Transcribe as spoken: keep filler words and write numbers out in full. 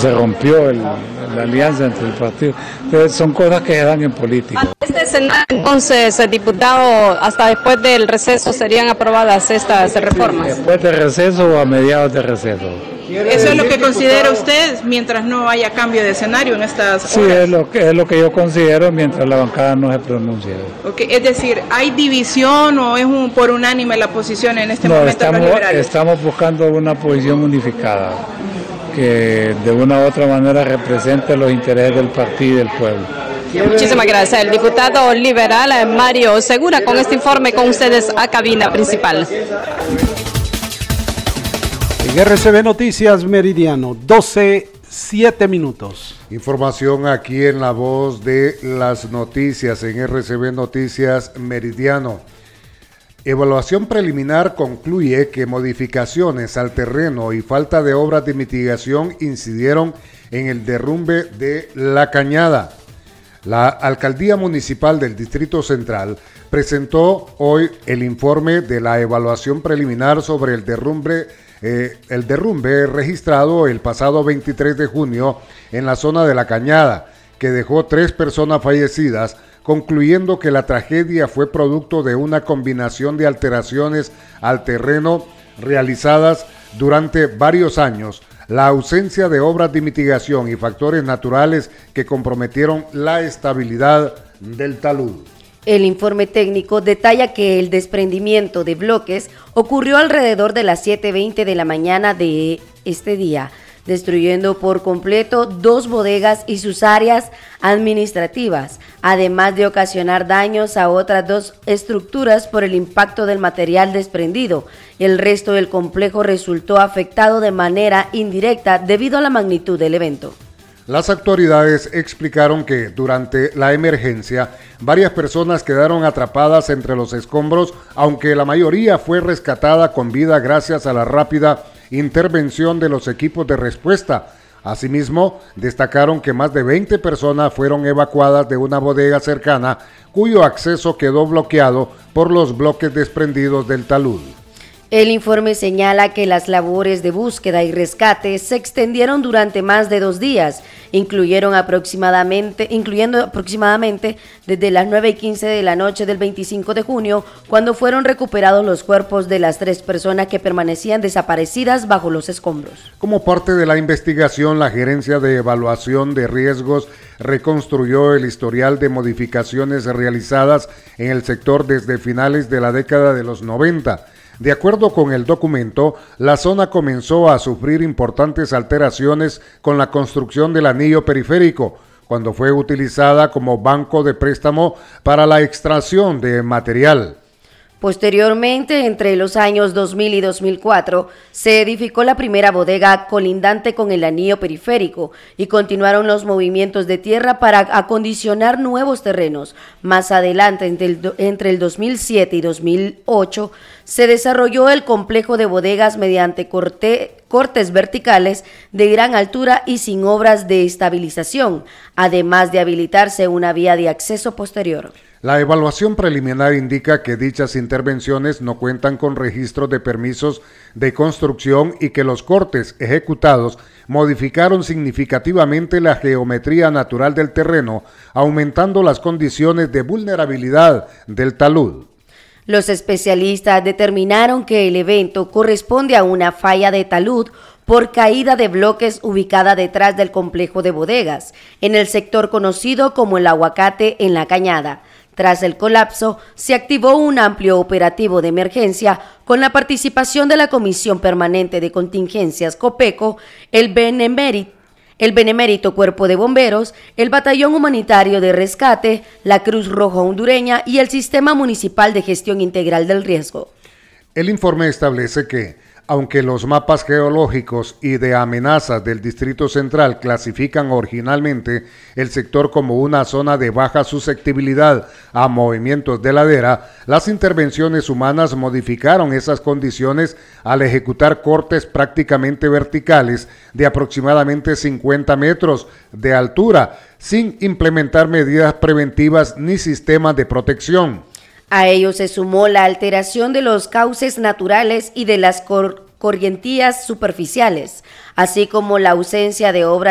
se rompió el, la alianza entre el partido. Entonces son cosas que se dan en política. Este escenario, entonces, diputado, hasta después del receso serían aprobadas estas reformas. Sí, después del receso o a mediados de receso. ¿Eso es lo que considera usted mientras no haya cambio de escenario en estas Sí, horas? es lo que es lo que yo considero mientras la bancada no se pronuncie. Okay, es decir, ¿hay división o es un, por unánime la posición en este no, momento estamos, de los liberales? estamos buscando una posición unificada que de una u otra manera represente los intereses del partido y del pueblo. Muchísimas gracias. El diputado liberal Mario Segura con este informe con ustedes a cabina principal. En R C B Noticias Meridiano, doce, siete minutos. Información aquí en la voz de las noticias en R C B Noticias Meridiano. Evaluación preliminar concluye que modificaciones al terreno y falta de obras de mitigación incidieron en el derrumbe de La Cañada. La Alcaldía Municipal del Distrito Central presentó hoy el informe de la evaluación preliminar sobre el derrumbe Eh, el derrumbe registrado el pasado veintitrés de junio en la zona de La Cañada, que dejó tres personas fallecidas, concluyendo que la tragedia fue producto de una combinación de alteraciones al terreno realizadas durante varios años, la ausencia de obras de mitigación y factores naturales que comprometieron la estabilidad del talud. El informe técnico detalla que el desprendimiento de bloques ocurrió alrededor de las siete veinte de la mañana de este día, destruyendo por completo dos bodegas y sus áreas administrativas, además de ocasionar daños a otras dos estructuras por el impacto del material desprendido. El resto del complejo resultó afectado de manera indirecta debido a la magnitud del evento. Las autoridades explicaron que durante la emergencia varias personas quedaron atrapadas entre los escombros, aunque la mayoría fue rescatada con vida gracias a la rápida intervención de los equipos de respuesta. Asimismo, destacaron que más de veinte personas fueron evacuadas de una bodega cercana, cuyo acceso quedó bloqueado por los bloques desprendidos del talud. El informe señala que las labores de búsqueda y rescate se extendieron durante más de dos días, incluyeron aproximadamente, incluyendo aproximadamente desde las nueve y quince de la noche del veinticinco de junio, cuando fueron recuperados los cuerpos de las tres personas que permanecían desaparecidas bajo los escombros. Como parte de la investigación, la Gerencia de Evaluación de Riesgos reconstruyó el historial de modificaciones realizadas en el sector desde finales de la década de los noventa. De acuerdo con el documento, la zona comenzó a sufrir importantes alteraciones con la construcción del anillo periférico, cuando fue utilizada como banco de préstamo para la extracción de material. Posteriormente, entre los años dos mil y dos mil cuatro, se edificó la primera bodega colindante con el anillo periférico y continuaron los movimientos de tierra para acondicionar nuevos terrenos. Más adelante, entre el, entre el dos mil siete y dos mil ocho, se desarrolló el complejo de bodegas mediante corte, cortes verticales de gran altura y sin obras de estabilización, además de habilitarse una vía de acceso posterior. La evaluación preliminar indica que dichas intervenciones no cuentan con registros de permisos de construcción y que los cortes ejecutados modificaron significativamente la geometría natural del terreno, aumentando las condiciones de vulnerabilidad del talud. Los especialistas determinaron que el evento corresponde a una falla de talud por caída de bloques ubicada detrás del complejo de bodegas, en el sector conocido como el Aguacate en La Cañada. Tras el colapso, se activó un amplio operativo de emergencia con la participación de la Comisión Permanente de Contingencias COPECO, el Benemérito, el Benemérito Cuerpo de Bomberos, el Batallón Humanitario de Rescate, la Cruz Roja Hondureña y el Sistema Municipal de Gestión Integral del Riesgo. El informe establece que, aunque los mapas geológicos y de amenazas del Distrito Central clasifican originalmente el sector como una zona de baja susceptibilidad a movimientos de ladera, las intervenciones humanas modificaron esas condiciones al ejecutar cortes prácticamente verticales de aproximadamente cincuenta metros de altura, sin implementar medidas preventivas ni sistemas de protección. A ello se sumó la alteración de los cauces naturales y de las cor- corrientías superficiales, así como la ausencia de obras